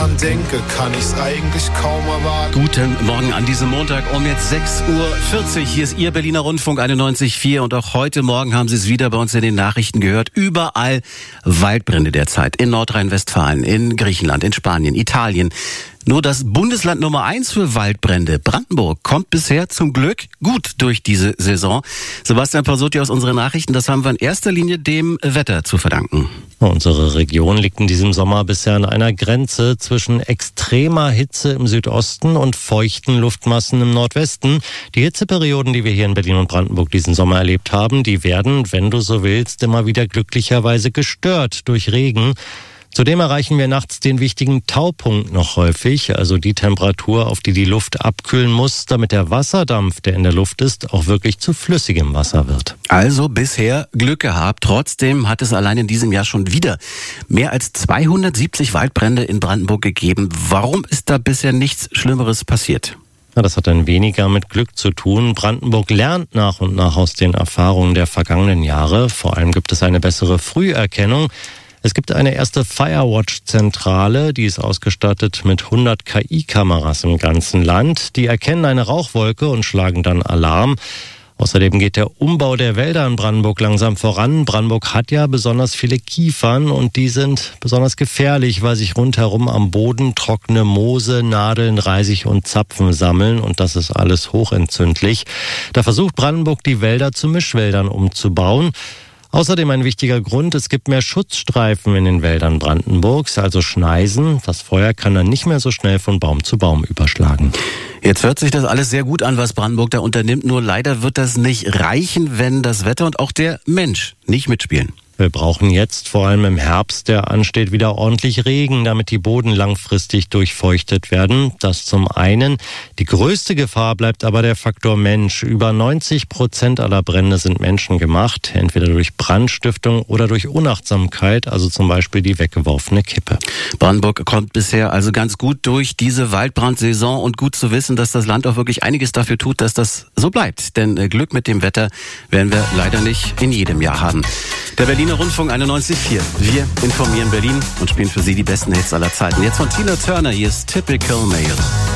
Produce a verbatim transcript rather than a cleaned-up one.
dran denke, kann ich's eigentlich kaum erwarten. Guten Morgen an diesem Montag um jetzt sechs Uhr vierzig. Hier ist Ihr Berliner Rundfunk einundneunzig Komma vier und auch heute Morgen haben Sie es wieder bei uns in den Nachrichten gehört. Überall Waldbrände derzeit. In Nordrhein-Westfalen, in Griechenland, in Spanien, Italien. Nur das Bundesland Nummer eins für Waldbrände, Brandenburg, kommt bisher zum Glück gut durch diese Saison. Sebastian Pausotti aus unseren Nachrichten, das haben wir in erster Linie dem Wetter zu verdanken. Unsere Region liegt in diesem Sommer bisher an einer Grenze zwischen extremer Hitze im Südosten und feuchten Luftmassen im Nordwesten. Die Hitzeperioden, die wir hier in Berlin und Brandenburg diesen Sommer erlebt haben, die werden, wenn du so willst, immer wieder glücklicherweise gestört durch Regen. Zudem erreichen wir nachts den wichtigen Taupunkt noch häufig, also die Temperatur, auf die die Luft abkühlen muss, damit der Wasserdampf, der in der Luft ist, auch wirklich zu flüssigem Wasser wird. Also bisher Glück gehabt. Trotzdem hat es allein in diesem Jahr schon wieder mehr als zweihundertsiebzig Waldbrände in Brandenburg gegeben. Warum ist da bisher nichts Schlimmeres passiert? Ja, das hat dann weniger mit Glück zu tun. Brandenburg lernt nach und nach aus den Erfahrungen der vergangenen Jahre. Vor allem gibt es eine bessere Früherkennung. Es gibt eine erste Firewatch-Zentrale, die ist ausgestattet mit hundert K I-Kameras im ganzen Land. Die erkennen eine Rauchwolke und schlagen dann Alarm. Außerdem geht der Umbau der Wälder in Brandenburg langsam voran. Brandenburg hat ja besonders viele Kiefern und die sind besonders gefährlich, weil sich rundherum am Boden trockene Moose, Nadeln, Reisig und Zapfen sammeln und das ist alles hochentzündlich. Da versucht Brandenburg, die Wälder zu Mischwäldern umzubauen. Außerdem ein wichtiger Grund, es gibt mehr Schutzstreifen in den Wäldern Brandenburgs, also Schneisen. Das Feuer kann dann nicht mehr so schnell von Baum zu Baum überschlagen. Jetzt hört sich das alles sehr gut an, was Brandenburg da unternimmt. Nur leider wird das nicht reichen, wenn das Wetter und auch der Mensch nicht mitspielen. Wir brauchen jetzt, vor allem im Herbst, der ansteht, wieder ordentlich Regen, damit die Boden langfristig durchfeuchtet werden. Das zum einen. Die größte Gefahr bleibt aber der Faktor Mensch. Über neunzig Prozent aller Brände sind menschengemacht, entweder durch Brandstiftung oder durch Unachtsamkeit, also zum Beispiel die weggeworfene Kippe. Brandenburg kommt bisher also ganz gut durch diese Waldbrandsaison und gut zu wissen, dass das Land auch wirklich einiges dafür tut, dass das so bleibt. Denn Glück mit dem Wetter werden wir leider nicht in jedem Jahr haben. Der Berliner Rundfunk einundneunzig Komma vier. Wir informieren Berlin und spielen für Sie die besten Hits aller Zeiten. Jetzt von Tina Turner, hier ist Typical Male.